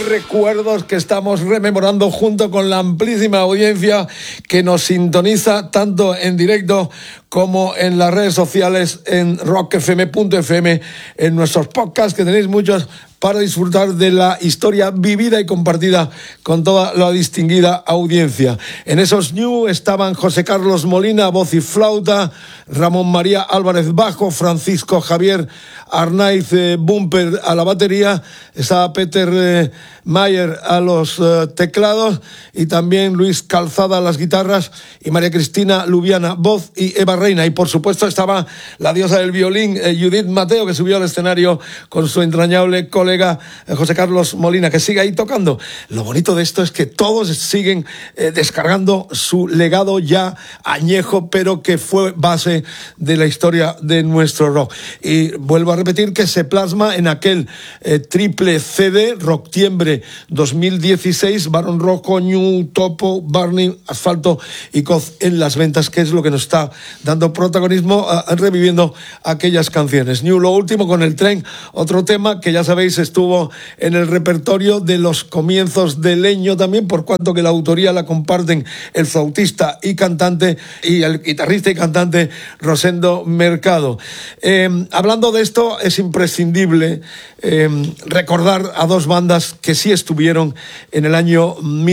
recuerdos que estamos rememorando junto con la amplísima audiencia que nos sintoniza tanto en directo como en las redes sociales, en rockfm.fm, en nuestros podcasts, que tenéis muchos, para disfrutar de la historia vivida y compartida con toda la distinguida audiencia. En esos New estaban José Carlos Molina, voz y flauta, Ramón María Álvarez bajo, Francisco Javier Arnaiz bumper a la batería, estaba Peter Mayer a los teclados y también Luis Calzada a las guitarras y María Cristina Lubiana voz y Eva Reina. Y por supuesto estaba la diosa del violín, Judith Mateo, que subió al escenario con su entrañable colega José Carlos Molina, que sigue ahí tocando. Lo bonito de esto es que todos siguen descargando su legado ya añejo, pero que fue base de la historia de nuestro rock. Y vuelvo a repetir que se plasma en aquel triple CD, Rocktiembre 2016, Barón Rojo, New, Topo, Barney, Asfalto y Coz en las ventas, que es lo que nos está dando protagonismo, reviviendo aquellas canciones. New, lo último con El Tren, otro tema que ya sabéis estuvo en el repertorio de los comienzos de Leño también, por cuanto que la autoría la comparten el flautista y cantante y el guitarrista y cantante Rosendo Mercado. Hablando de esto, es imprescindible recordar a dos bandas que sí estuvieron en el año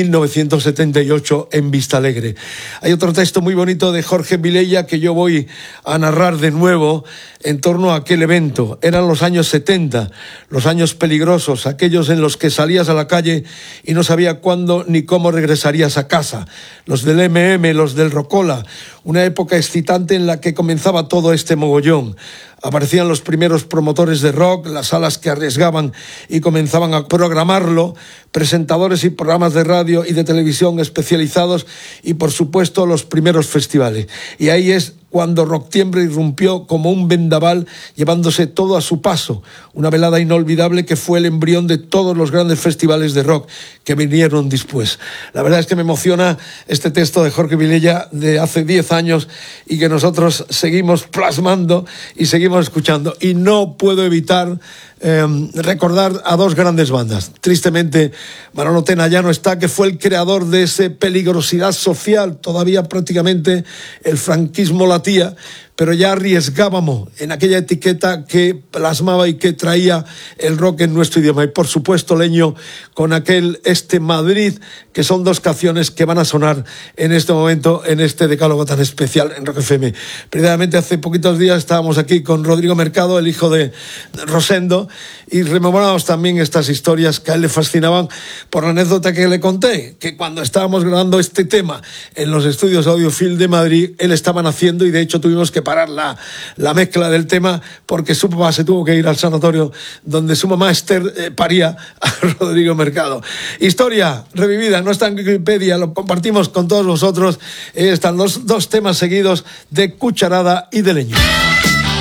1978 en Vistalegre. Hay otro texto muy bonito de Jorge Vilella que yo voy a narrar de nuevo en torno a aquel evento. Eran los años 70, los años peligrosos, aquellos en los que salías a la calle y no sabía cuándo ni cómo regresarías a casa. Los del MM, los del Rocola, una época excitante en la que comenzaba todo este mogollón. Aparecían los primeros promotores de rock, las salas que arriesgaban y comenzaban a programarlo, presentadores y programas de radio y de televisión especializados y, por supuesto, los primeros festivales. Y ahí es cuando Rocktiembre irrumpió como un vendaval, llevándose todo a su paso. Una velada inolvidable que fue el embrión de todos los grandes festivales de rock que vinieron después. La verdad es que me emociona este texto de Jorge Vilella de hace 10 años y que nosotros seguimos plasmando y seguimos escuchando. Y no puedo evitar recordar a dos grandes bandas. Tristemente, Manolo Tena ya no está, que fue el creador de ese peligrosidad social. Todavía prácticamente el franquismo latía, pero ya arriesgábamos en aquella etiqueta que plasmaba y que traía el rock en nuestro idioma. Y por supuesto Leño con aquel Madrid, que son dos canciones que van a sonar en este momento, en este decálogo tan especial en Rock FM. Precisamente hace poquitos días estábamos aquí con Rodrigo Mercado, el hijo de Rosendo, y rememorábamos también estas historias que a él le fascinaban por la anécdota que le conté, que cuando estábamos grabando este tema en los estudios Audiofil de Madrid, él estaba naciendo y de hecho tuvimos que parar la mezcla del tema porque su papá se tuvo que ir al sanatorio donde su mamá Esther paría a Rodrigo Mercado. Historia revivida, no está en Wikipedia, lo compartimos con todos vosotros. Están los dos temas seguidos de Cucharada y de Leño.